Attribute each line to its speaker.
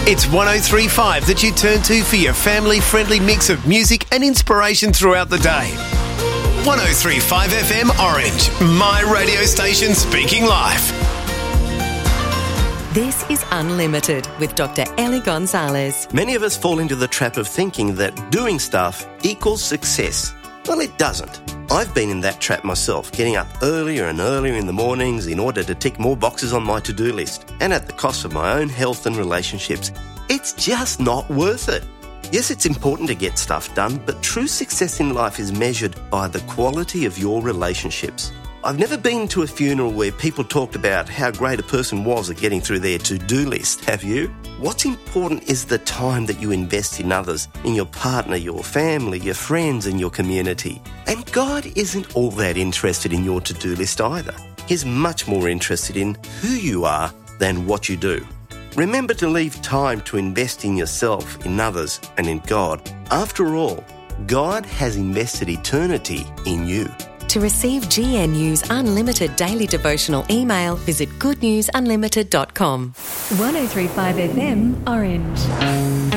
Speaker 1: It's 103.5 that you turn to for your family-friendly mix of music and inspiration throughout the day. 103.5 FM Orange, my radio station speaking life.
Speaker 2: This is Unlimited with Dr. Ellie Gonzalez.
Speaker 3: Many of us fall into the trap of thinking that doing stuff equals success. Well, it doesn't. I've been in that trap myself, getting up earlier and earlier in the mornings in order to tick more boxes on my to-do list, and at the cost of my own health and relationships. It's just not worth it. Yes, it's important to get stuff done, but true success in life is measured by the quality of your relationships. I've never been to a funeral where people talked about how great a person was at getting through their to-do list, have you? What's important is the time that you invest in others, in your partner, your family, your friends and your community. And God isn't all that interested in your to-do list either. He's much more interested in who you are than what you do. Remember to leave time to invest in yourself, in others and in God. After all, God has invested eternity in you.
Speaker 2: To receive GNU's Unlimited Daily Devotional email, visit goodnewsunlimited.com.
Speaker 4: 103.5 FM Orange.